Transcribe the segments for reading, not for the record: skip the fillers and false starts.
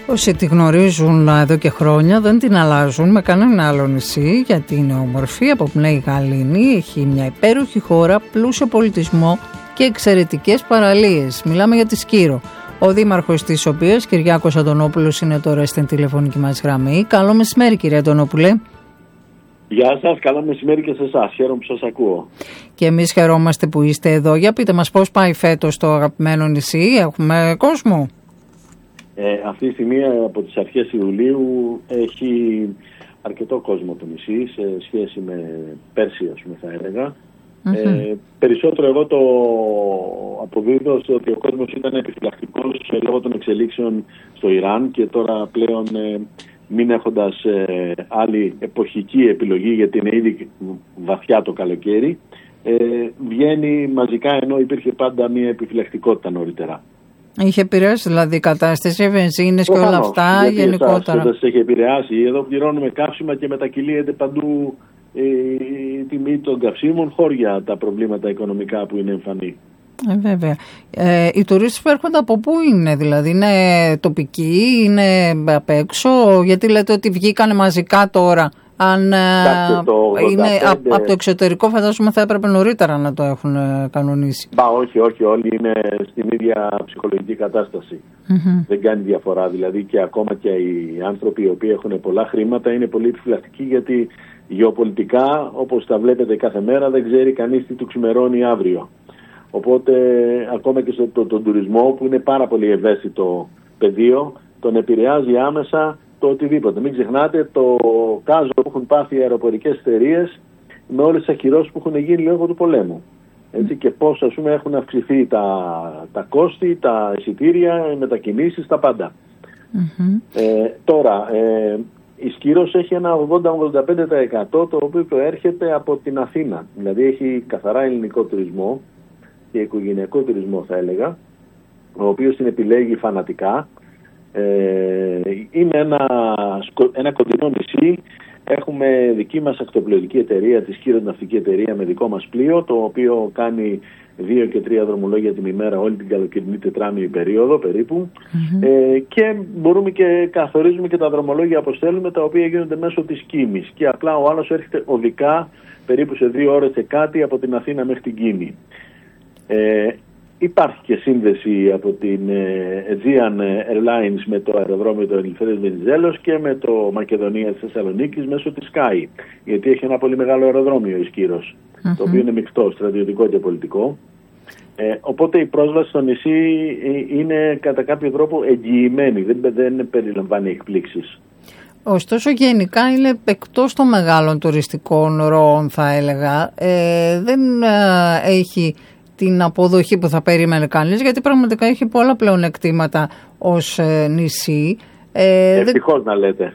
Όσοι τη γνωρίζουν εδώ και χρόνια δεν την αλλάζουν με κανένα άλλο νησί, γιατί είναι όμορφη, αποπνέει γαλήνη, έχει μια υπέροχη χώρα, πλούσιο πολιτισμό και εξαιρετικές παραλίες. Μιλάμε για τη Σκύρο. Ο δήμαρχος της οποίας, Κυριάκος Αντωνόπουλος, είναι τώρα στην τηλεφωνική μας γραμμή. Καλό μεσημέρι, κύριε Αντωνόπουλε. Γεια σας, καλό μεσημέρι και σε εσάς. Χαίρομαι που σας ακούω. Και εμείς χαιρόμαστε που είστε εδώ. Για πείτε μας πώς πάει φέτος το αγαπημένο νησί, έχουμε κόσμο? Αυτή τη στιγμή από τις αρχές Ιουλίου έχει αρκετό κόσμο το νησί σε σχέση με πέρσι, ας πούμε, θα έλεγα. Περισσότερο εγώ το αποδίδω στο ότι ο κόσμος ήταν επιφυλακτικός λόγω των εξελίξεων στο Ιράν και τώρα πλέον μην έχοντας άλλη εποχική επιλογή, γιατί είναι ήδη βαθιά το καλοκαίρι, βγαίνει μαζικά, ενώ υπήρχε πάντα μια επιφυλακτικότητα νωρίτερα. Είχε επηρεάσει δηλαδή η κατάσταση, βενζίνες και όλα αυτά γενικότερα? Δεν σε έχει επηρεάσει. Εδώ πληρώνουμε καύσιμα και μετακυλίεται παντού η τιμή των καυσίμων, χώρια τα προβλήματα οικονομικά που είναι εμφανή. Βέβαια. Οι τουρίστες που έρχονται από πού είναι, δηλαδή είναι τοπικοί, είναι απ' έξω? Γιατί λέτε ότι βγήκανε μαζικά τώρα. Αν είναι από το εξωτερικό, φαντάζομαι θα έπρεπε νωρίτερα να το έχουν κανονίσει. Όχι, όλοι είναι στην ίδια ψυχολογική κατάσταση. Δεν κάνει διαφορά. Δηλαδή και ακόμα και οι άνθρωποι οι οποίοι έχουν πολλά χρήματα είναι πολύ επιφυλακτικοί, γιατί γεωπολιτικά, όπως τα βλέπετε κάθε μέρα, δεν ξέρει κανείς τι του ξημερώνει αύριο. Οπότε ακόμα και στον τουρισμό, που είναι πάρα πολύ ευαίσθητο πεδίο, τον επηρεάζει άμεσα το οτιδήποτε. Μην ξεχνάτε το κάζο που έχουν πάθει οι αεροπορικές εταιρείες με όλες τις ακυρώσεις που έχουν γίνει λόγω του πολέμου. Έτσι, και πώς, ας πούμε, έχουν αυξηθεί τα κόστη, τα εισιτήρια, οι μετακινήσεις, τα πάντα. Τώρα, η Σκύρος έχει ένα 80-85% το οποίο προέρχεται από την Αθήνα. Δηλαδή έχει καθαρά ελληνικό τουρισμό και οικογενειακό τουρισμό, θα έλεγα, ο οποίος την επιλέγει φανατικά. Είναι ένα κοντινό νησί. Έχουμε δική μας ακτοπλοϊκή εταιρεία, τη Σκύρος Ναυτική Εταιρεία, με δικό μας πλοίο, το οποίο κάνει 2 και 3 δρομολόγια την ημέρα όλη την καλοκαιρινή τετράμινη περίοδο περίπου. Και μπορούμε και καθορίζουμε και τα δρομολόγια που στέλνουμε, τα οποία γίνονται μέσω της Κίνης, και απλά ο άλλος έρχεται οδικά περίπου σε 2 ώρες και κάτι από την Αθήνα μέχρι την Κίνη. Υπάρχει και σύνδεση από την Aegean Airlines με το αεροδρόμιο του Ελευθέριος Βενιζέλος και με το Μακεδονία της Θεσσαλονίκης μέσω της Sky, γιατί έχει ένα πολύ μεγάλο αεροδρόμιο η Σκύρος, το οποίο είναι μεικτό, στρατιωτικό και πολιτικό. Οπότε η πρόσβαση στο νησί είναι κατά κάποιο τρόπο εγγυημένη, δεν περιλαμβάνει εκπλήξεις. Ωστόσο γενικά είναι εκτός των μεγάλων τουριστικών ροών, θα έλεγα. Δεν έχει την αποδοχή που θα περίμενε κανείς, γιατί πραγματικά έχει πολλά πλεονεκτήματα ως νησί. Ευτυχώς να λέτε.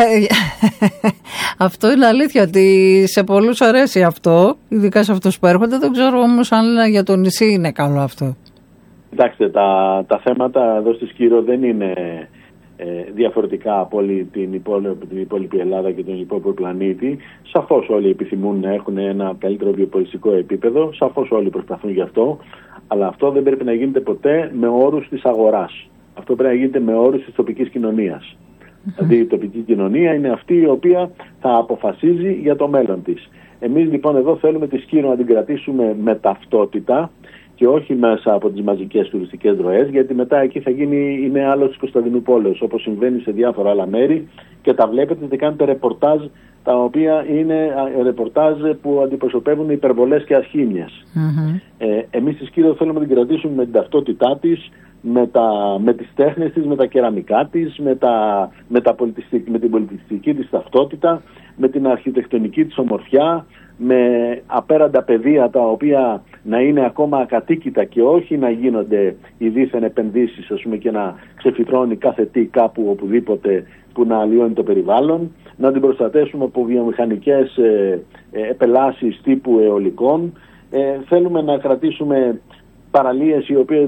Αυτό είναι αλήθεια, ότι σε πολλούς αρέσει αυτό, ειδικά σε αυτούς που έρχονται. Δεν ξέρω όμως αν για το νησί είναι καλό αυτό. Κοιτάξτε, τα θέματα εδώ στη Σκύρο δεν είναι διαφορετικά από όλη την υπόλοιπη Ελλάδα και τον υπόλοιπο πλανήτη. Σαφώς όλοι επιθυμούν να έχουν ένα καλύτερο βιοπολιτικό επίπεδο, σαφώς όλοι προσπαθούν γι' αυτό, αλλά αυτό δεν πρέπει να γίνεται ποτέ με όρους της αγοράς. Αυτό πρέπει να γίνεται με όρους της τοπικής κοινωνίας. Δηλαδή η τοπική κοινωνία είναι αυτή η οποία θα αποφασίζει για το μέλλον της. Εμείς λοιπόν εδώ θέλουμε τη Σκύρο να την κρατήσουμε με ταυτότητα και όχι μέσα από τις μαζικές τουριστικές ροές, γιατί μετά εκεί θα γίνει η νέα άλλος της Κωνσταντινούπολης, όπως συμβαίνει σε διάφορα άλλα μέρη, και τα βλέπετε και κάνετε ρεπορτάζ, τα οποία είναι ρεπορτάζ που αντιπροσωπεύουν υπερβολές και ασχήμιες. Εμείς στη Σκύρο θέλουμε να την κρατήσουμε με την ταυτότητά της, με τις τέχνες της, με τα κεραμικά της, με την πολιτιστική της ταυτότητα, με την αρχιτεκτονική της ομορφιά, με απέραντα πεδία τα οποία να είναι ακόμα ακατοίκητα και όχι να γίνονται οι δίθεν επενδύσεις, ας πούμε, και να ξεφυτρώνει κάθε τι κάπου οπουδήποτε που να αλλοιώνει το περιβάλλον, να την προστατέσουμε από βιομηχανικές επελάσεις τύπου αιωλικών. Θέλουμε να κρατήσουμε παραλίες οι οποίες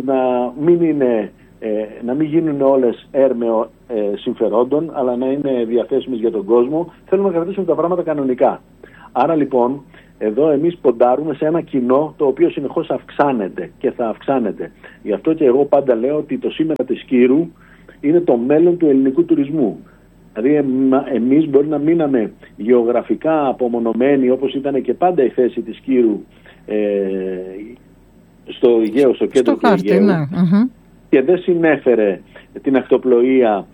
να μην γίνουν όλες έρμεο συμφερόντων, αλλά να είναι διαθέσιμες για τον κόσμο. Θέλουμε να κρατήσουμε τα πράγματα κανονικά. Άρα λοιπόν εδώ εμείς ποντάρουμε σε ένα κοινό το οποίο συνεχώς αυξάνεται και θα αυξάνεται. Γι' αυτό και εγώ πάντα λέω ότι το σήμερα της Σκύρου είναι το μέλλον του ελληνικού τουρισμού. Δηλαδή εμείς μπορεί να μείναμε γεωγραφικά απομονωμένοι, όπως ήταν και πάντα η θέση της Κύρου στο Αιγαίο, στο κέντρο του Αιγαίου, και δεν συνέφερε την ακτοπλοεία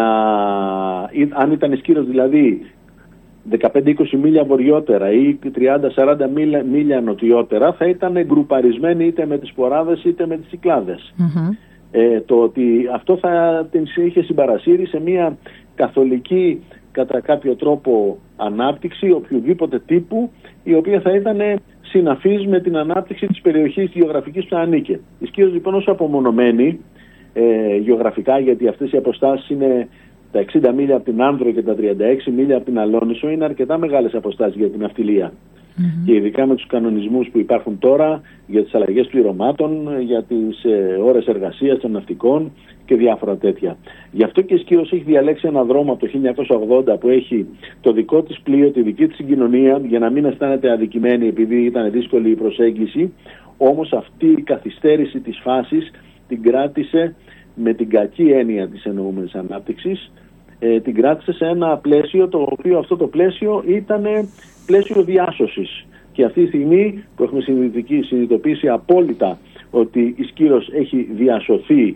αν ήταν η Σκύρος δηλαδή 15-20 μίλια βορειότερα ή 30-40 μίλια νοτιότερα, θα ήταν γκρουπαρισμένοι είτε με τις ποράδες είτε με τις Κυκλάδες. Το ότι αυτό θα την είχε συμπαρασύρει σε μια καθολική κατά κάποιο τρόπο ανάπτυξη οποιοδήποτε τύπου, η οποία θα ήταν συναφής με την ανάπτυξη της περιοχής γεωγραφικής που θα ανήκε. Η Σκύρος λοιπόν όσο απομονωμένη γεωγραφικά, γιατί αυτές οι αποστάσεις είναι τα 60 μίλια από την Άνδρο και τα 36 μίλια από την Αλόνισο, είναι αρκετά μεγάλες αποστάσεις για την ναυτιλία. Και ειδικά με τους κανονισμούς που υπάρχουν τώρα για τις αλλαγές πληρωμάτων, για τις ώρες εργασίας των ναυτικών και διάφορα τέτοια. Γι' αυτό και η Σκύρος έχει διαλέξει ένα δρόμο από το 1980 που έχει το δικό της πλοίο, τη δική της συγκοινωνία, για να μην αισθάνεται αδικημένη επειδή ήταν δύσκολη η προσέγγιση. Όμως αυτή η καθυστέρηση της φάσης την κράτησε με την κακή έννοια της εννοούμενης ανάπτυξης, την κράτησε σε ένα πλαίσιο το οποίο αυτό το πλαίσιο ήταν πλαίσιο διάσωσης. Και αυτή τη στιγμή που έχουμε συνειδητοποιήσει απόλυτα ότι η Σκύρος έχει διασωθεί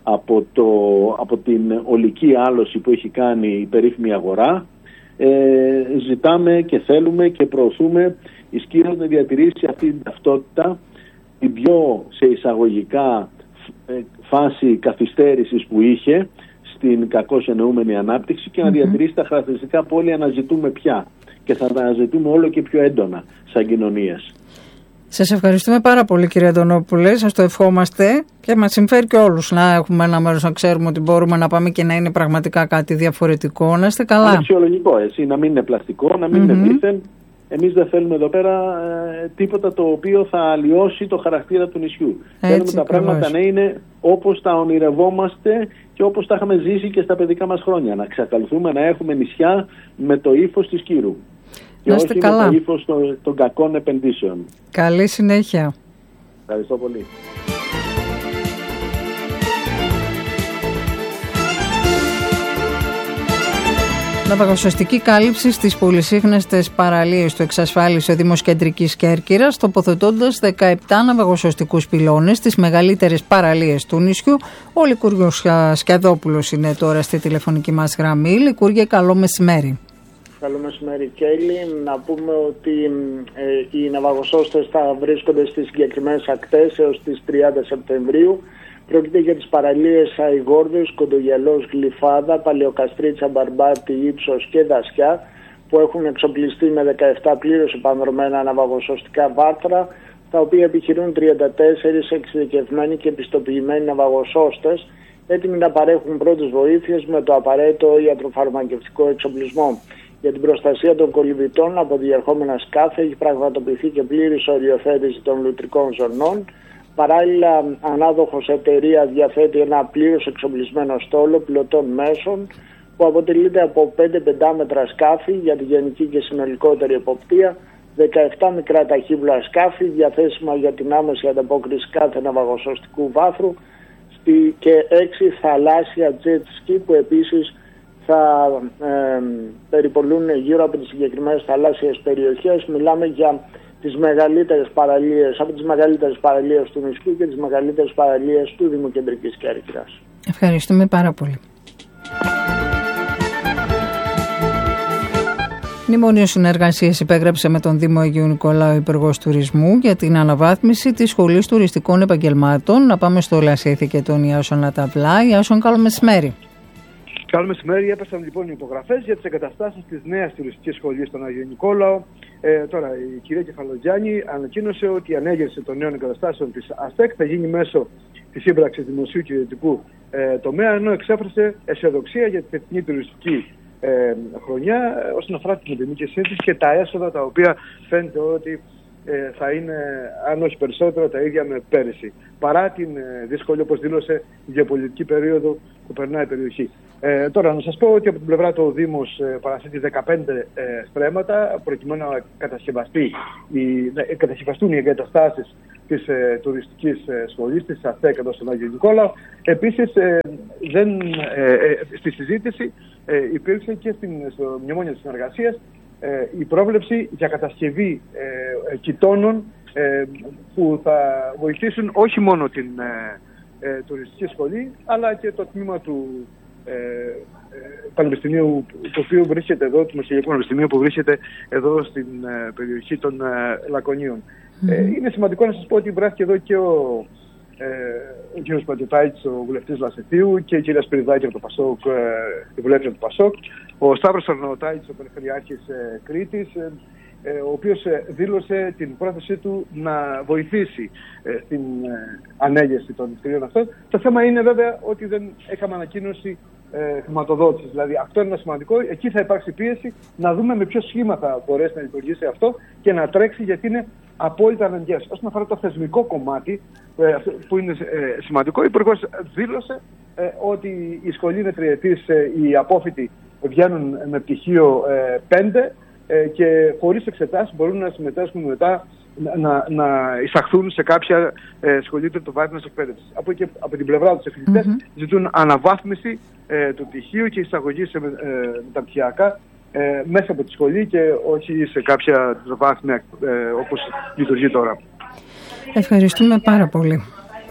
από την ολική άλωση που έχει κάνει η περίφημη αγορά, ζητάμε και θέλουμε και προωθούμε η Σκύρος να διατηρήσει αυτή την ταυτότητα, την πιο σε εισαγωγικά φάση καθυστέρησης που είχε στην κακώς εννοούμενη ανάπτυξη και να διατηρήσει τα χαρακτηριστικά που όλοι αναζητούμε πια και θα τα αναζητούμε όλο και πιο έντονα σαν κοινωνίες. Σας ευχαριστούμε πάρα πολύ, κύριε Αντωνόπουλε. Σας το ευχόμαστε και μας συμφέρει και όλους να έχουμε ένα μέρος να ξέρουμε ότι μπορούμε να πάμε και να είναι πραγματικά κάτι διαφορετικό. Να είστε καλά. Αξιολογικό, να μην είναι πλαστικό, να μην είναι δίθεν. Εμείς δεν θέλουμε εδώ πέρα τίποτα το οποίο θα αλλοιώσει το χαρακτήρα του νησιού. Θέλουμε τα πράγματα να είναι όπως τα ονειρευόμαστε και όπως τα είχαμε ζήσει και στα παιδικά μας χρόνια. Να εξακολουθούμε να έχουμε νησιά με το ύφος της Κύρου. Και όχι καλά. Με το ύφος των κακών επενδύσεων. Καλή συνέχεια. Ευχαριστώ πολύ. Ναυαγοσωστική κάλυψη στις πολυσύχναστες παραλίες του εξασφάλισε ο Δήμος Κεντρικής Κέρκυρας, τοποθετώντας 17 ναυαγοσωστικούς πυλώνες στις μεγαλύτερες παραλίες του νησιού. Ο Λικούργος Σκιαδόπουλος είναι τώρα στη τηλεφωνική μας γραμμή. Λικούργε, καλό μεσημέρι. Καλό μεσημέρι, Κέλλη. Να πούμε ότι οι ναυαγοσώστες θα βρίσκονται στις συγκεκριμένες ακτές έως τις 30 Σεπτεμβρίου. Πρόκειται για τις παραλίες Αϊγόρδιος, Κοντογελός, Γλυφάδα, Παλαιοκαστρίτσα, Μπαρμπάτη, Ύψος και Δασιά, που έχουν εξοπλιστεί με 17 πλήρως επανδρομένα ναυαγοσωστικά βάρθρα, τα οποία επιχειρούν 34 εξειδικευμένοι και επιστοποιημένοι ναυαγοσώστες, έτοιμοι να παρέχουν πρώτες βοήθειες με το απαραίτητο ιατροφαρμακευτικό εξοπλισμό. Για την προστασία των κολυμβητών από διερχόμενα σκάφη έχει πραγματοποιηθεί και πλήρης οριοθέτηση των λουτρικών ζωνών. Παράλληλα, ανάδοχος εταιρεία διαθέτει ένα πλήρως εξοπλισμένο στόλο πιλωτών μέσων που αποτελείται από 5 πεντάμετρα σκάφη για τη γενική και συνολικότερη εποπτεία, 17 μικρά ταχύβουλα σκάφη διαθέσιμα για την άμεση ανταπόκριση κάθε ναυαγοσωστικού βάθρου και 6 θαλάσσια jet ski που επίσης θα περιπολούν γύρω από τις συγκεκριμένες θαλάσσιες περιοχές. Μιλάμε για τις μεγαλύτερες παραλίες, από τις μεγαλύτερες παραλίες του νησιού και τις μεγαλύτερες παραλίες του Δήμου Κεντρικής Κέρκυρας. Ευχαριστούμε πάρα πολύ. Μνημόνιο συνεργασίας υπέγραψε με τον Δήμο Αγίου Νικολάου Υπουργός Τουρισμού για την αναβάθμιση της Σχολής Τουριστικών Επαγγελμάτων. Να πάμε στο Λασίθι και τον Ιάσον Αταβλά. Ιάσον, καλό μεσημέρι. Καλό μεσημέρι. Έπεσαν λοιπόν οι υπογραφές για τις εγκαταστάσεις της νέας τουριστικής σχολής στον Άγιο Νικόλαο. Τώρα η κυρία Κεφαλογιάννη ανακοίνωσε ότι η ανέγερση των νέων εγκαταστάσεων της ΑΣΤΕΚ θα γίνει μέσω της σύμπραξης δημοσίου και ιδιωτικού τομέα, ενώ εξέφρασε αισιοδοξία για τη φετινή τουριστική χρονιά όσον αφορά την επιδημική σύνθεση και τα έσοδα τα οποία φαίνεται ότι θα είναι, αν όχι περισσότερο, τα ίδια με πέρυσι. Παρά την δύσκολη, όπως δήλωσε, γεωπολιτική περίοδο που περνάει η περιοχή. Τώρα, να σας πω ότι από την πλευρά του Δήμος παραθέτει 15 στρέμματα προκειμένου να κατασκευαστούν οι εγκαταστάσεις της τουριστικής σχολής, της ΑΣΤΕΚ εδώ στον Άγιο Νικόλαο. Επίσης, στη συζήτηση υπήρξε και στο μνημόνιο της συνεργασίας η πρόβλεψη για κατασκευή κοιτώνων που θα βοηθήσουν όχι μόνο την τουριστική σχολή, αλλά και το τμήμα του Πανεπιστημίου, το οποίο βρίσκεται εδώ, του Μεσογειακού Πανεπιστημίου, που βρίσκεται εδώ στην περιοχή των Λακωνίων. Είναι σημαντικό να σας πω ότι βρέθηκε εδώ και ο κ. Πατιωτάκης, ο βουλευτής Λασεθίου, και η κυρία Σπυριδάκη από το Πασόκ, η βουλεύτρια του Πασόκ, ο Σταύρος Αρναωτάκης, ο Περιφερειάρχης Κρήτης, ο οποίος δήλωσε την πρόθεσή του να βοηθήσει στην ανέγερση των κτηρίων αυτών. Το θέμα είναι βέβαια ότι δεν έκαμε ανακοίνωση χρηματοδότησης. Δηλαδή αυτό είναι ένα σημαντικό. Εκεί θα υπάρξει πίεση να δούμε με ποιο σχήμα θα μπορέσει να λειτουργήσει αυτό και να τρέξει, γιατί είναι απόλυτα αναγκαίο. Όσον αφορά το θεσμικό κομμάτι, που είναι σημαντικό, ο Υπουργός δήλωσε ότι η σχολή είναι τριετής, οι απόφοιτοι βγαίνουν με πτυχίο 5 και χωρίς εξετάσεις μπορούν να συμμετάσχουν μετά, να εισαχθούν σε κάποια σχολή τριτοβάθμιας εκπαίδευσης. Από την πλευρά τους φοιτητές ζητούν αναβάθμιση του πτυχίου και εισαγωγή σε μεταπτυχιακά μέσα από τη σχολή και όχι σε κάποια τριτοβάθμια όπως λειτουργεί τώρα. Ευχαριστούμε πάρα πολύ.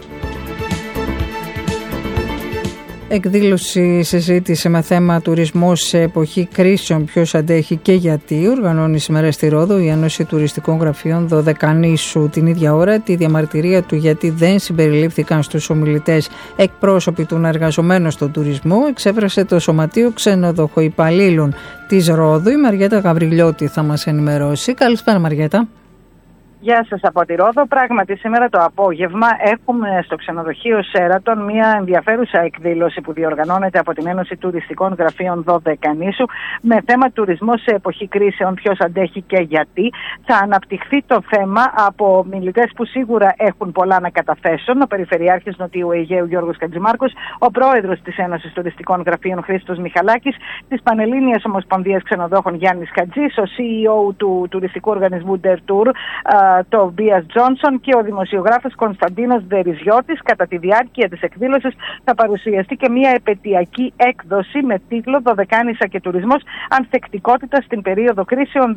Εκδήλωση συζήτηση με θέμα τουρισμό σε εποχή κρίσεων, ποιος αντέχει και γιατί, οργανώνει σήμερα στη Ρόδο η Ένωση Τουριστικών Γραφείων Δωδεκανήσου. Την ίδια ώρα τη διαμαρτυρία του γιατί δεν συμπεριλήφθηκαν στους ομιλητές εκπρόσωποι των εργαζομένων στον τουρισμό εξέφρασε το Σωματείο Ξενοδοχοϊπαλλήλων της Ρόδου. Η Μαριέτα Γαβριλιώτη θα μας ενημερώσει. Καλησπέρα, Μαριέτα. Γεια σας από τη Ρόδο. Πράγματι σήμερα το απόγευμα έχουμε στο ξενοδοχείο Σέρατον μια ενδιαφέρουσα εκδήλωση που διοργανώνεται από την Ένωση Τουριστικών Γραφείων Δωδεκανήσου με θέμα τουρισμό σε εποχή κρίσεων, ποιος αντέχει και γιατί. Θα αναπτυχθεί το θέμα από μιλητές που σίγουρα έχουν πολλά να καταθέσουν: ο Περιφερειάρχης Νοτιού Αιγαίου Γιώργος Κατζημάρκος, ο Πρόεδρος της Ένωσης Τουριστικών Γραφείων Χρήστος Μιχαλάκης, της Πανελλήνιας Ομοσπονδίας Ξενοδόχων Γιάννης Χατζής, ο CEO του τουριστικού οργανισμού Dertour, το Μπίας Τζόνσον, και ο δημοσιογράφος Κωνσταντίνος Δεριζιώτης. Κατά τη διάρκεια της εκδήλωσης θα παρουσιαστεί και μια επαιτειακή έκδοση με τίτλο «Δωδεκάνησα και τουρισμός. Ανθεκτικότητα στην περίοδο κρίσεων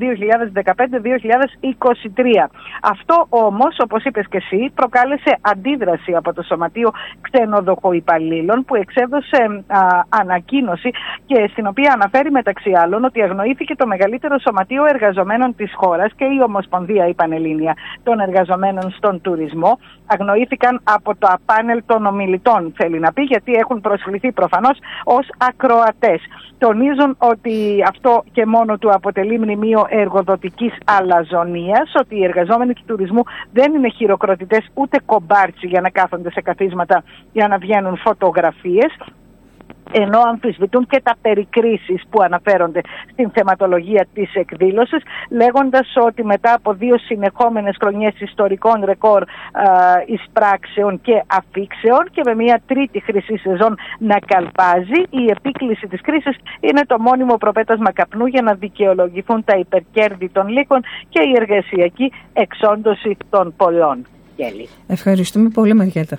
2015-2023». Αυτό όμως, όπως είπες και εσύ, προκάλεσε αντίδραση από το Σωματείο Ξενοδοχοϊπαλλήλων, που εξέδωσε ανακοίνωση και στην οποία αναφέρει μεταξύ άλλων ότι αγνοήθηκε το μεγαλύτερο σωματείο εργαζομένων της χώρας και η Ομοσπονδία η Πανελλήνια των εργαζομένων στον τουρισμό. Αγνοήθηκαν από το πάνελ των ομιλητών, θέλει να πει, γιατί έχουν προσκληθεί προφανώς ως ακροατές. Τονίζουν ότι αυτό και μόνο του αποτελεί μνημείο εργοδοτικής αλαζονίας, ότι οι εργαζόμενοι του τουρισμού δεν είναι χειροκροτητές ούτε κομπάρτσι για να κάθονται σε καθίσματα για να βγαίνουν φωτογραφίες, ενώ αμφισβητούν και τα περικρίσεις που αναφέρονται στην θεματολογία της εκδήλωσης, λέγοντας ότι μετά από 2 συνεχόμενες χρονιές ιστορικών ρεκόρ εισπράξεων και αφήξεων και με μια τρίτη χρυσή σεζόν να καλπάζει, η επίκληση της κρίσης είναι το μόνιμο προπέτασμα καπνού για να δικαιολογηθούν τα υπερκέρδη των λύκων και η εργασιακή εξόντωση των πολλών. Ευχαριστούμε πολύ, Μαριέτα.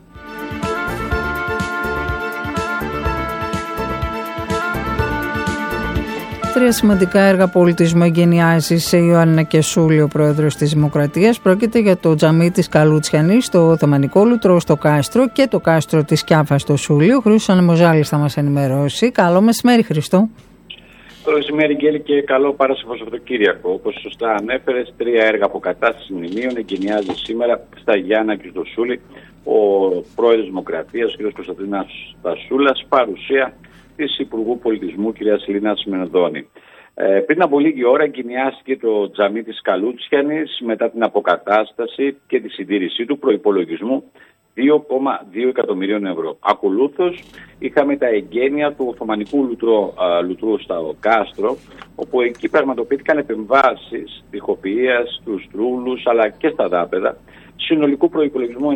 3 σημαντικά έργα πολιτισμού εγκαινιάζει σε Ιωάννα Κεσούλη ο πρόεδρος της Δημοκρατίας. Πρόκειται για το τζαμί της Καλούτσιανης, το Οθωμανικό Λουτρό στο Κάστρο και το κάστρο της Κιάφας στο Σούλιο. Ο Χρήστος Ανεμοζάλης θα μας ενημερώσει. Καλό μεσημέρι, Χρήστο. Καλό μεσημέρι, Γκέλη, και καλό Παράσχευο Σαββατοκύριακο. Όπως σωστά ανέφερες, 3 έργα αποκατάστασης μνημείων εγκαινιάζει σήμερα στα Γιάννα και στο Σούλι ο πρόεδρος της Δημοκρατίας, ο κ. Κωνσταντίνος Τασούλας, παρουσία της Υπουργού Πολιτισμού κ. Λίνας Μενδώνη. Πριν από λίγη ώρα εγκαινιάστηκε το τζαμί της Καλούτσιανης μετά την αποκατάσταση και τη συντήρησή του προϋπολογισμού 2,2 εκατομμυρίων ευρώ. Ακολούθως είχαμε τα εγγένεια του Οθωμανικού Λουτρού στο Κάστρο, όπου εκεί πραγματοποιήθηκαν επεμβάσεις τοιχοποιίας στους τρούλους αλλά και στα δάπεδα, συνολικού προϋπολογισμού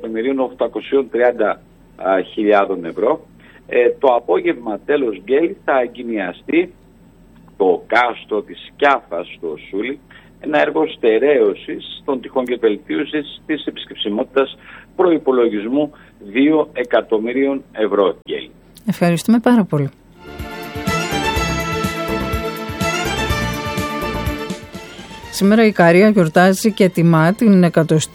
1.130.000 ευρώ. Το απόγευμα, τέλος Γκέλη, θα εγκαινιαστεί το κάστρο της Κιάφας στο Σούλι, ένα έργο στερέωσης των τυχών και βελτίωσης της επισκεψιμότητας προϋπολογισμού 2 εκατομμυρίων ευρώ. Ευχαριστούμε πάρα πολύ. Σήμερα η Ικαρία γιορτάζει και τιμά την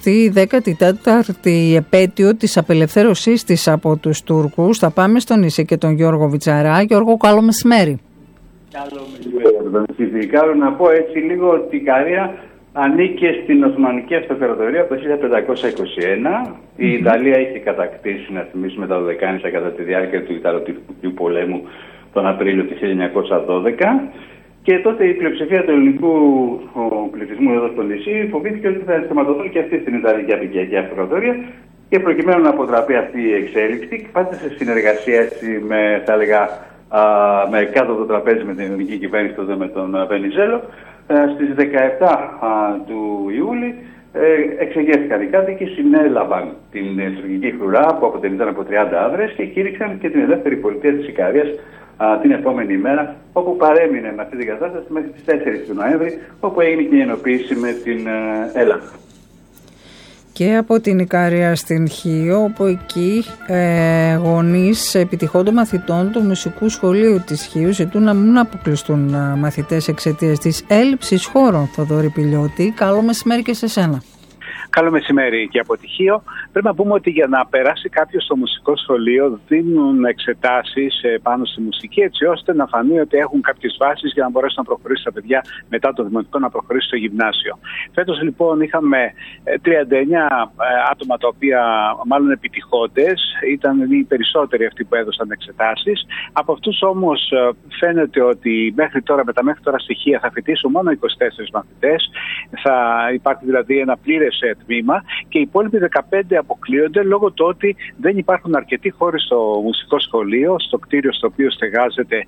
114η επέτειο της απελευθέρωσής της από τους Τούρκους. Θα πάμε στο νησί και τον Γιώργο Βιτσαρά. Γιώργο, καλό μεσημέρι. Καλό μεσημέρι. Θέλω να πω έτσι λίγο ότι η Ικαρία ανήκε στην Οθωμανική Αυτοκρατορία από το 1521. Η Ιταλία είχε κατακτήσει, να θυμίσουμε, τα Δωδεκάνησα κατά τη διάρκεια του Ιταλοτουρκικού πολέμου τον Απρίλιο του 1912. Και τότε η πλειοψηφία του ελληνικού πληθυσμού εδώ στο νησί φοβήθηκε ότι θα ενσωματωθούν και αυτοί στην Ιταλική Απικιακή Αυτοκρατορία. Και προκειμένου να αποτραπεί αυτή η εξέλιξη, πάτε σε συνεργασία με, θα έλεγα, με κάτω από το τραπέζι με την ελληνική κυβέρνηση, τότε με τον Βενιζέλο, στις 17 του Ιούλη εξεγέρθηκαν οι κάτοικοι, συνέλαβαν την τουρκική φρουρά που αποτελείται από 30 άνδρες και κήρυξαν και την ελεύθερη πολιτεία της Ικαρίας την επόμενη μέρα, όπου παρέμεινε με αυτή την κατάσταση μέχρι τις 4 του Νοέμβρη, όπου έγινε και η ενοποίηση με την Ελλάδα. Και από την Ικαρία στην Χίο, όπου εκεί γονείς επιτυχόντων μαθητών του Μουσικού Σχολείου της Χίου ζητούν να μην αποκλειστούν μαθητές εξαιτίας της έλλειψης χώρων. Θοδωρή Πηλιώτη, καλό μεσημέρι και σε σένα. Καλό μεσημέρι και από τη Χίο. Πρέπει να πούμε ότι για να περάσει κάποιος στο μουσικό σχολείο δίνουν εξετάσεις πάνω στη μουσική, έτσι ώστε να φανεί ότι έχουν κάποιες βάσεις για να μπορέσουν να προχωρήσουν τα παιδιά μετά το δημοτικό να προχωρήσουν στο γυμνάσιο. Φέτος λοιπόν είχαμε 39 άτομα τα οποία μάλλον επιτυχόντες, ήταν οι περισσότεροι αυτοί που έδωσαν εξετάσεις. Από αυτούς όμως φαίνεται ότι μέχρι τώρα, με τα μέχρι τώρα στοιχεία, θα φοιτήσουν μόνο 24 μαθητές. Θα υπάρχει δηλαδή ένα πλήρες τμήμα και οι υπόλοιποι 15 αποκλείονται λόγω του ότι δεν υπάρχουν αρκετοί χώροι στο μουσικό σχολείο, στο κτίριο στο οποίο στεγάζεται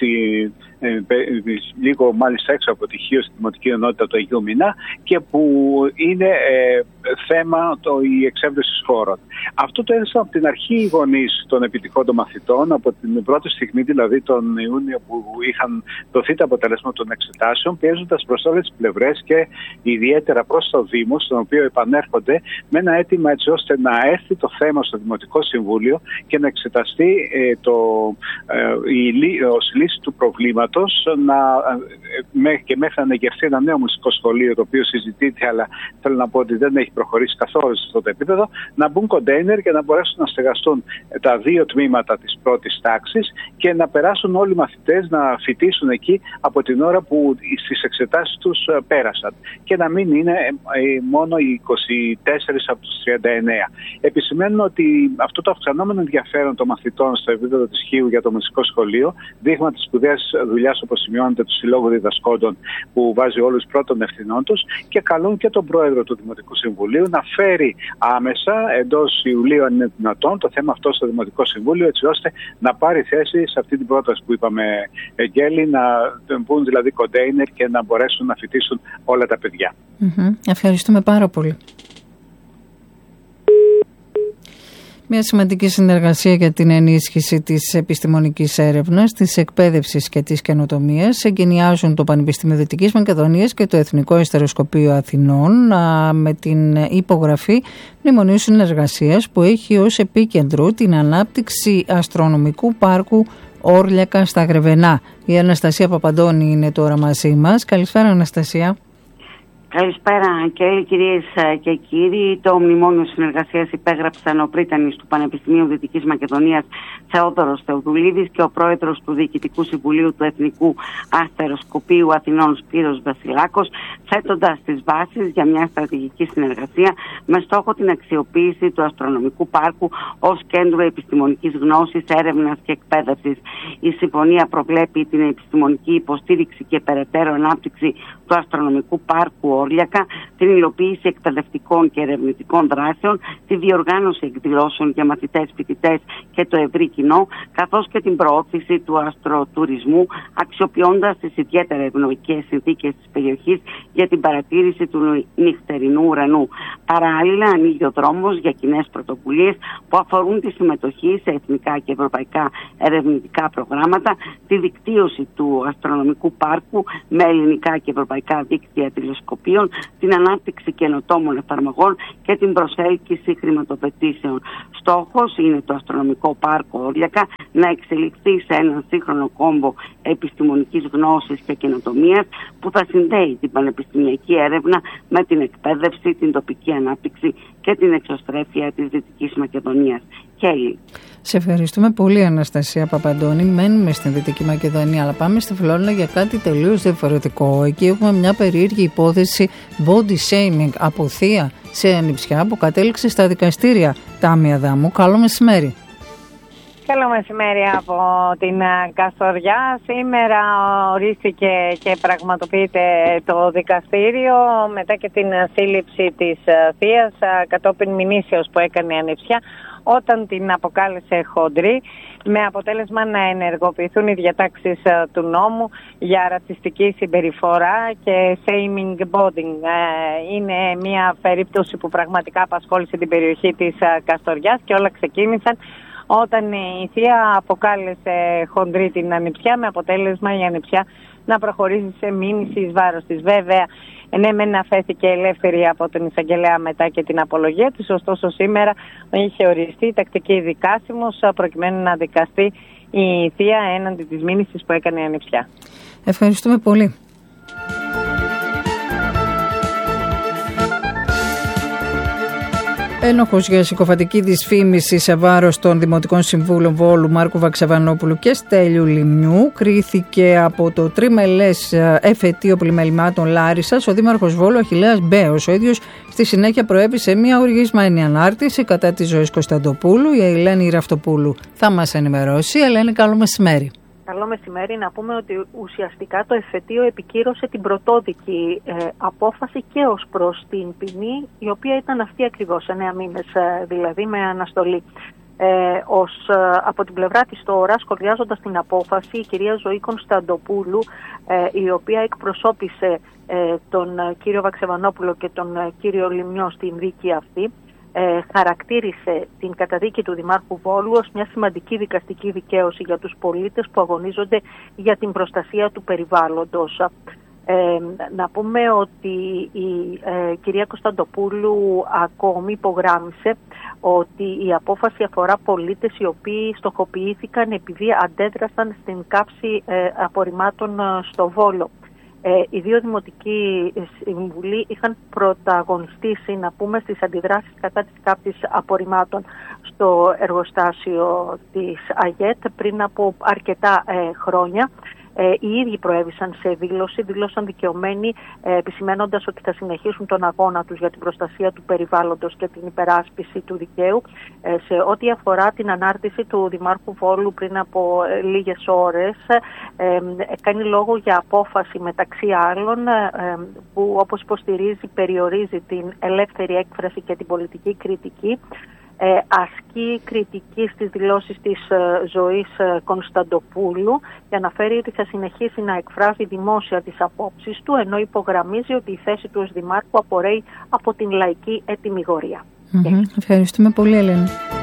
λίγο μάλιστα έξω από τη Χίο, στη Δημοτική Ενότητα του Αγίου Μινά, και που είναι θέμα η εξέβρεση χώρων. Αυτό το έδωσαν από την αρχή οι γονείς των επιτυχόντων μαθητών, από την πρώτη στιγμή δηλαδή τον Ιούνιο που είχαν δοθεί τα αποτελέσματα των εξετάσεων, πιέζοντας προς όλες τις πλευρές και ιδιαίτερα προς το Δήμο, στον οποίο επανέρχονται με ένα αίτημα έτσι ώστε να έρθει το θέμα στο Δημοτικό Συμβούλιο και να εξεταστεί ως λύση του προβλήματος και μέχρι να ανεγερθεί ένα νέο μουσικό σχολείο, το οποίο συζητείται, αλλά θέλω να πω ότι δεν έχει προχωρήσει καθόλου σε αυτό το επίπεδο, να μπουν κοντέινερ και να μπορέσουν να στεγαστούν τα δύο τμήματα της πρώτης τάξης και να περάσουν όλοι οι μαθητές να φοιτήσουν εκεί από την ώρα που στις εξετάσεις τους πέρασαν και να μην είναι μόνο οι 24 από τους 39. Επισημαίνουν ότι αυτό το αυξανόμενο ενδιαφέρον των μαθητών στο επίπεδο της Χίου για το μουσικό σχολείο, δείγμα της σπουδαίας δουλειάς, όπως σημειώνεται, του Συλλόγου Διδασκόντων, που βάζει όλους πρώτων ευθυνών τους, και καλούν και τον πρόεδρο του Δημοτικού Συμβουλίου να φέρει άμεσα, εντός Ιουλίου αν είναι δυνατόν, το θέμα αυτό στο Δημοτικό Συμβούλιο, έτσι ώστε να πάρει θέση σε αυτή την πρόταση που είπαμε, Εγγέλη, να μπουν δηλαδή κοντέινερ και να μπορέσουν να φοιτήσουν όλα τα παιδιά. Ευχαριστούμε πάρα πολύ. Μια σημαντική συνεργασία για την ενίσχυση της επιστημονικής έρευνας, της εκπαίδευσης και της καινοτομίας εγκαινιάζουν το Πανεπιστήμιο Δυτικής Μακεδονίας και το Εθνικό Ιστεροσκοπείο Αθηνών με την υπογραφή μνημονίου συνεργασίας που έχει ως επίκεντρο την ανάπτυξη αστρονομικού πάρκου Όρλιακα στα Γρεβενά. Η Αναστασία Παπαντώνη είναι τώρα μαζί μας. Καλησπέρα, Αναστασία. Καλησπέρα και κυρίες και κύριοι. Το μνημόνιο συνεργασίας υπέγραψαν ο πρίτανης του Πανεπιστημίου Δυτικής Μακεδονίας Θεόδωρος Θεοδουλίδης και ο πρόεδρος του Διοικητικού Συμβουλίου του Εθνικού Αστεροσκοπείου Αθηνών Σπύρος Βασιλάκος, θέτοντας τις βάσεις για μια στρατηγική συνεργασία με στόχο την αξιοποίηση του αστρονομικού πάρκου ως κέντρο επιστημονικής γνώσης, έρευνας και εκπαίδευσης. Η συμφωνία προβλέπει την επιστημονική υποστήριξη και περαιτέρω ανάπτυξη του αστρονομικού πάρκου Όρλιακα, την υλοποίηση εκπαιδευτικών και ερευνητικών δράσεων, τη διοργάνωση εκδηλώσεων για μαθητές, φοιτητές και το ευρύ κοινό, καθώς και την προώθηση του αστροτουρισμού, αξιοποιώντας τις ιδιαίτερα ευνοϊκές συνθήκες της περιοχής για την παρατήρηση του νυχτερινού ουρανού. Παράλληλα, ανοίγει ο δρόμος για κοινές πρωτοβουλίες που αφορούν τη συμμετοχή σε εθνικά και ευρωπαϊκά ερευνητικά προγράμματα, τη δικτύωση του αστρονομικού πάρκου με ελληνικά και ευρωπαϊκά δίκτυα τηλεσκοπίου οποίων την ανάπτυξη καινοτόμων εφαρμογών και την προσέλκυση χρηματοδοτήσεων. Στόχος είναι το αστρονομικό πάρκο Όριακα να εξελιχθεί σε έναν σύγχρονο κόμπο επιστημονικής γνώσης και καινοτομίας που θα συνδέει την πανεπιστημιακή έρευνα με την εκπαίδευση, την τοπική ανάπτυξη και την εξωστρέφεια της Δυτικής Μακεδονίας. Κέλλη. Σε ευχαριστούμε πολύ, Αναστασία Παπαντώνη. Μένουμε στην Δυτική Μακεδονία, αλλά πάμε στη Φλόρινα για κάτι τελείως διαφορετικό. Εκεί έχουμε μια περίεργη υπόθεση body shaming από θεία σε ανιψιά που κατέληξε στα δικαστήρια. Τάμια Δάμου, καλό μεσημέρι. Καλό μεσημέρι από την Καστοριά. Σήμερα ορίστηκε και πραγματοποιείται το δικαστήριο μετά και την σύλληψη της θείας κατόπιν μηνύσεως που έκανε η ανιψιά όταν την αποκάλεσε χοντρή, με αποτέλεσμα να ενεργοποιηθούν οι διατάξεις του νόμου για ρατσιστική συμπεριφορά και shaming bonding. Είναι μια περίπτωση που πραγματικά απασχόλησε την περιοχή της Καστοριάς και όλα ξεκίνησαν όταν η θεία αποκάλεσε χοντρή την ανιψιά, με αποτέλεσμα η ανιψιά να προχωρήσει σε μήνυση εις βάρος της. Βέβαια, ναι, μεν αφέθηκε ελεύθερη από τον εισαγγελέα μετά και την απολογία της, ωστόσο σήμερα είχε οριστεί τακτική δικάσιμος προκειμένου να δικαστεί η θεία έναντι της μήνυσης που έκανε η ανιψιά. Ευχαριστούμε πολύ. Ένοχος για συκοφαντική δυσφήμιση σε βάρος των Δημοτικών Συμβούλων Βόλου Μάρκου Βαξεβανόπουλου και Στέλιου Λιμνιού κρίθηκε από το τριμελές εφετείο πλημελημάτων Λάρισσας ο Δήμαρχος Βόλου Αχιλλέας Μπέος. Ο ίδιος στη συνέχεια προέβη σε μια οργισμένη ανάρτηση κατά της Ζωής Κωνσταντοπούλου. Η Ελένη Ραφτοπούλου θα μας ενημερώσει. Ελένη, καλό μεσημέρι. Καλό μεσημέρι. Να πούμε ότι ουσιαστικά το εφετείο επικύρωσε την πρωτόδικη απόφαση και ως προς την ποινή, η οποία ήταν αυτή ακριβώς, 9 μήνες δηλαδή με αναστολή. Από την πλευρά της τώρα, σχολιάζοντας την απόφαση, η κυρία Ζωή Κωνσταντοπούλου, η οποία εκπροσώπησε τον κύριο Βαξεβανόπουλο και τον κύριο Λιμνιό στην δίκη αυτή, χαρακτήρισε την καταδίκη του Δημάρχου Βόλου ως μια σημαντική δικαστική δικαίωση για τους πολίτες που αγωνίζονται για την προστασία του περιβάλλοντος. Να πούμε ότι η κυρία Κωνσταντοπούλου ακόμη υπογράμμισε ότι η απόφαση αφορά πολίτες οι οποίοι στοχοποιήθηκαν επειδή αντέδρασαν στην καύση απορριμμάτων στο Βόλο. Οι δύο δημοτικοί συμβουλοί είχαν πρωταγωνιστήσει, να πούμε, στις αντιδράσεις κατά της καύσης απορριμμάτων στο εργοστάσιο της ΑΓΕΤ πριν από αρκετά χρόνια. Οι ίδιοι προέβησαν σε δήλωση, δήλωσαν δικαιωμένοι, επισημένοντας ότι θα συνεχίσουν τον αγώνα τους για την προστασία του περιβάλλοντος και την υπεράσπιση του δικαίου. Σε ό,τι αφορά την ανάρτηση του Δημάρχου Βόλου πριν από λίγες ώρες, κάνει λόγο για απόφαση μεταξύ άλλων που, όπως υποστηρίζει, περιορίζει την ελεύθερη έκφραση και την πολιτική κριτική. Ασκεί κριτική στις δηλώσεις της Ζωής Κωνσταντοπούλου και αναφέρει ότι θα συνεχίσει να εκφράζει δημόσια τις απόψεις του, ενώ υπογραμμίζει ότι η θέση του ως δημάρχου απορρέει από την λαϊκή ετυμηγορία. Ευχαριστούμε πολύ, Ελένη.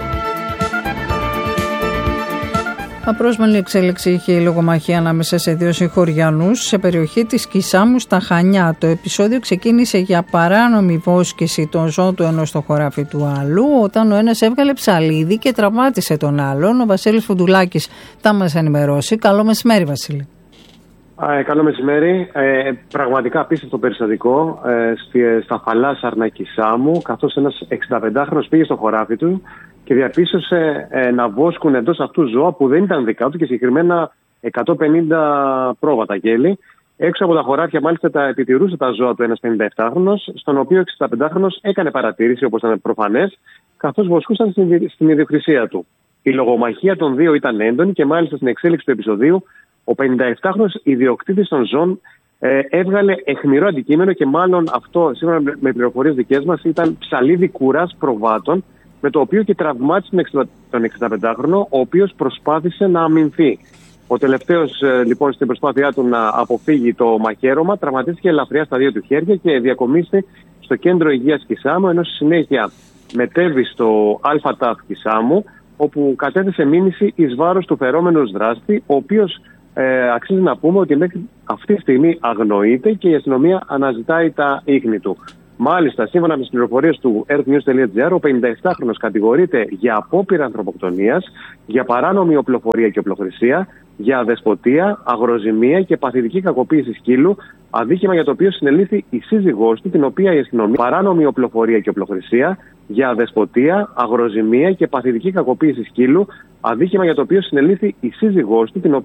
Απρόσμενη εξέλιξη είχε η λογομαχία ανάμεσα σε δύο συγχωριανούς σε περιοχή της Κισάμου στα Χανιά. Το επεισόδιο ξεκίνησε για παράνομη βόσκηση των ζώων του ενός στο χωράφι του άλλου, όταν ο ένας έβγαλε ψαλίδι και τραυμάτισε τον άλλον. Ο Βασίλης Φουντουλάκης θα μας ενημερώσει. Καλό μεσημέρι, Βασίλη. Καλό μεσημέρι. Πραγματικά απίστευτο περιστατικό στα Φαλάσσαρνα Κισάμου, καθώς ένας 65χρονος πήγε στο χωράφι του και διαπίστωσε να βόσκουν εντός αυτού ζώα που δεν ήταν δικά του και συγκεκριμένα 150 πρόβατα γέλη. Έξω από τα χωράφια μάλιστα τα επιτηρούσε τα ζώα του ένας 57χρονος, στον οποίο ο 65χρονος έκανε παρατήρηση, όπως ήταν προφανές, καθώς βοσκούσαν στην ιδιοκτησία του. Η λογομαχία των δύο ήταν έντονη και μάλιστα στην εξέλιξη του επεισοδίου ο 57χρονος ιδιοκτήτης των ζώων έβγαλε αιχμηρό αντικείμενο και μάλλον αυτό, σύμφωνα με πληροφορίες δικές μας, ήταν ψαλίδι κουράς προβάτων, με το οποίο και τραυμάτισε τον 65χρονο, ο οποίος προσπάθησε να αμυνθεί. Ο τελευταίος, λοιπόν, στην προσπάθειά του να αποφύγει το μαχαίρωμα, τραυματίστηκε ελαφριά στα δύο του χέρια και διακομίστη στο κέντρο υγείας Κισάμου, ενώ στη συνέχεια μετέβη στο ΑΤΑΦ Κισάμου, όπου κατέθεσε μήνυση εις βάρος του φερόμενου δράστη, ο οποίος αξίζει να πούμε ότι μέχρι αυτή τη στιγμή αγνοείται και η αστυνομία αναζητάει τα ίχνη του. Μάλιστα, σύμφωνα με τις πληροφορίες του earthnews.gr, ο 57χρονος κατηγορείται για απόπειρα ανθρωποκτονίας, για παράνομη οπλοφορία και οπλοχρησία, για αδεσποτεία, αγροζημία και παθητική κακοποίηση σκύλου, αδίκημα για το οποίο συνελήφθη η σύζυγός του, την οποία η αστυνομία. Παράνομη οπλοφορία και οπλοχρησία, για αδεσποτεία, αγροζημία και παθητική κακοποίηση σκύλου, αδίκημα για το οποίο συνελήφθη η σύζυγός του, την οποία